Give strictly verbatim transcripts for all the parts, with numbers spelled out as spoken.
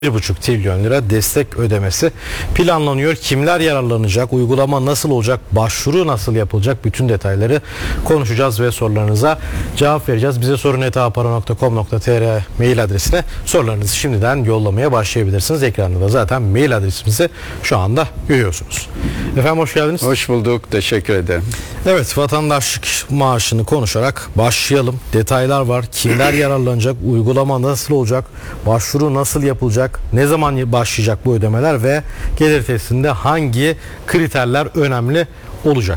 bir buçuk trilyon lira destek ödemesi planlanıyor. Kimler yararlanacak? Uygulama nasıl olacak? Başvuru nasıl yapılacak? Bütün detayları konuşacağız ve sorularınıza cevap vereceğiz. Bize sorun et a para nokta com nokta tr mail adresine sorularınızı şimdiden yollamaya başlayabilirsiniz. Ekranda da zaten mail adresimizi şu anda görüyorsunuz. Efendim hoş geldiniz. Hoş bulduk. Teşekkür ederim. Evet, vatandaşlık maaşını konuşarak başlayalım. Detaylar var. Kimler yararlanacak? Uygulama nasıl olacak? Başvuru nasıl yapılacak? Ne zaman başlayacak bu ödemeler ve gelir testinde hangi kriterler önemli olacak?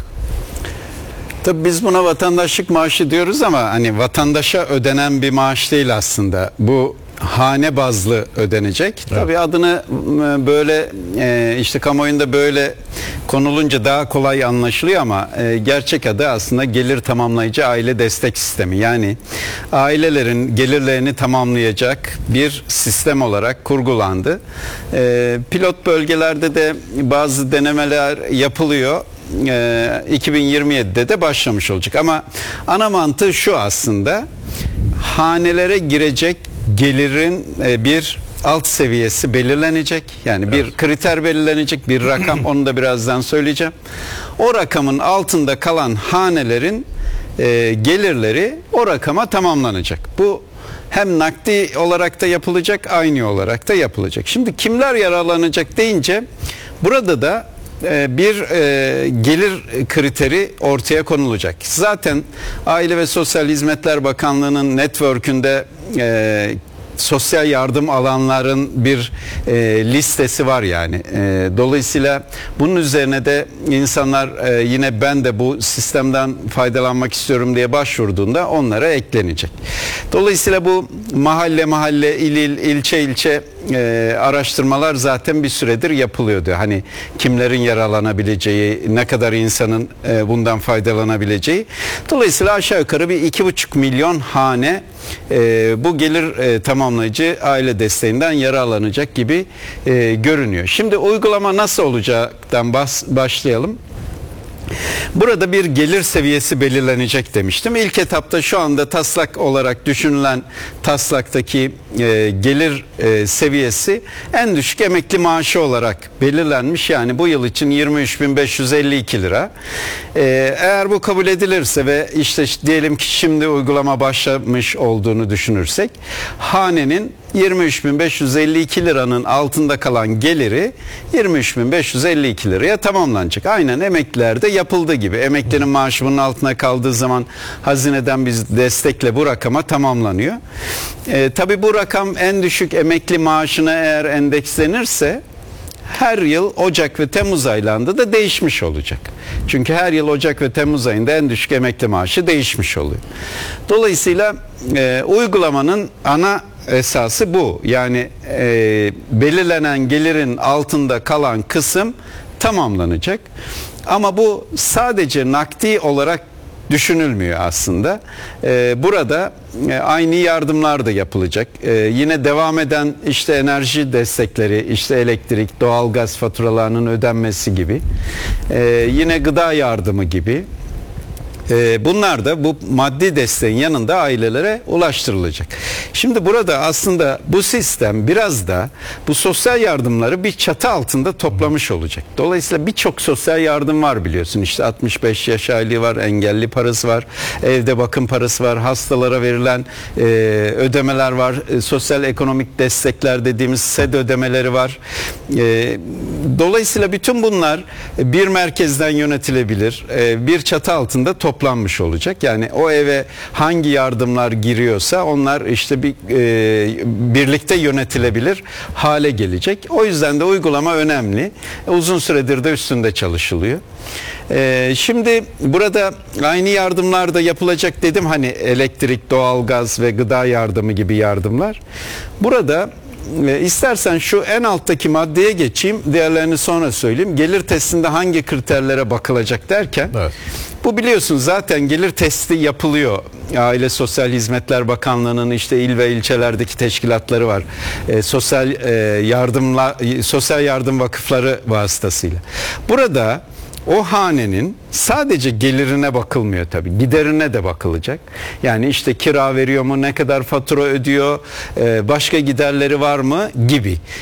Tabii biz buna vatandaşlık maaşı diyoruz ama hani vatandaşa ödenen bir maaş değil aslında. Bu hane bazlı ödenecek. Evet. Tabii adını böyle işte kamuoyunda böyle konulunca daha kolay anlaşılıyor ama gerçek adı aslında gelir tamamlayıcı aile destek sistemi. Yani ailelerin gelirlerini tamamlayacak bir sistem olarak kurgulandı. Pilot bölgelerde de bazı denemeler yapılıyor. iki bin yirmi yedide de başlamış olacak ama ana mantığı şu aslında: hanelere girecek gelirin bir alt seviyesi belirlenecek. Yani bir evet. kriter belirlenecek, bir rakam, onu da birazdan söyleyeceğim. O rakamın altında kalan hanelerin e, gelirleri o rakama tamamlanacak. Bu hem nakdi olarak da yapılacak, aynı olarak da yapılacak. Şimdi kimler yararlanacak deyince burada da bir e, gelir kriteri ortaya konulacak. Zaten Aile ve Sosyal Hizmetler Bakanlığı'nın network'ünde e, sosyal yardım alanların bir e, listesi var yani. E, dolayısıyla bunun üzerine de insanlar e, yine ben de bu sistemden faydalanmak istiyorum diye başvurduğunda onlara eklenecek. Dolayısıyla bu mahalle mahalle, il il, ilçe ilçe e, araştırmalar zaten bir süredir yapılıyordu. Hani kimlerin yararlanabileceği, ne kadar insanın e, bundan faydalanabileceği. Dolayısıyla aşağı yukarı bir iki buçuk milyon hane e, bu gelir e, tamamlayıcı aile desteğinden yararlanacak gibi e, görünüyor. Şimdi uygulama nasıl olacaktan bas, başlayalım. Burada bir gelir seviyesi belirlenecek demiştim. İlk etapta şu anda taslak olarak düşünülen taslaktaki e, gelir e, seviyesi en düşük emekli maaşı olarak belirlenmiş. Yani bu yıl için yirmi üç bin beş yüz elli iki lira. E, eğer bu kabul edilirse ve işte diyelim ki şimdi uygulama başlamış olduğunu düşünürsek, hanenin yirmi üç bin beş yüz elli iki liranın altında kalan geliri yirmi üç bin beş yüz elli iki liraya tamamlanacak. Aynen emeklilerde yapıldığı gibi. Emeklinin maaşı bunun altına kaldığı zaman hazineden biz destekle bu rakama tamamlanıyor. E, tabii bu rakam en düşük emekli maaşına eğer endekslenirse her yıl Ocak ve Temmuz aylarında da değişmiş olacak. Çünkü her yıl Ocak ve Temmuz ayında en düşük emekli maaşı değişmiş oluyor. Dolayısıyla e, uygulamanın ana esası bu. Yani e, belirlenen gelirin altında kalan kısım tamamlanacak. Ama bu sadece nakdi olarak düşünülmüyor aslında. Ee, burada e, aynı yardımlar da yapılacak. Ee, yine devam eden işte enerji destekleri, işte elektrik, doğalgaz faturalarının ödenmesi gibi. Ee, yine gıda yardımı gibi. Ee, bunlar da bu maddi desteğin yanında ailelere ulaştırılacak. Şimdi burada aslında bu sistem biraz da bu sosyal yardımları bir çatı altında toplamış olacak. Dolayısıyla birçok sosyal yardım var biliyorsun. İşte altmış beş yaş aylığı var, engelli parası var, evde bakım parası var, hastalara verilen e, ödemeler var, e, sosyal ekonomik destekler dediğimiz S E D ödemeleri var. E, dolayısıyla bütün bunlar bir merkezden yönetilebilir, e, bir çatı altında toplanmış. toplanmış olacak. Yani o eve hangi yardımlar giriyorsa onlar işte bir e, birlikte yönetilebilir hale gelecek. O yüzden de uygulama önemli. Uzun süredir de üstünde çalışılıyor. E, şimdi burada aynı yardımlar da yapılacak dedim, hani elektrik, doğalgaz ve gıda yardımı gibi yardımlar. Burada E, istersen şu en alttaki maddeye geçeyim, diğerlerini sonra söyleyeyim. Gelir testinde hangi kriterlere bakılacak derken, evet. Bu biliyorsun zaten gelir testi yapılıyor. Aile Sosyal Hizmetler Bakanlığı'nın işte il ve ilçelerdeki teşkilatları var. E, sosyal e, yardımla sosyal yardım vakıfları vasıtasıyla. Burada o hanenin sadece gelirine bakılmıyor tabii. Giderine de bakılacak. Yani işte kira veriyor mu, ne kadar fatura ödüyor, e, başka giderleri var mı gibi.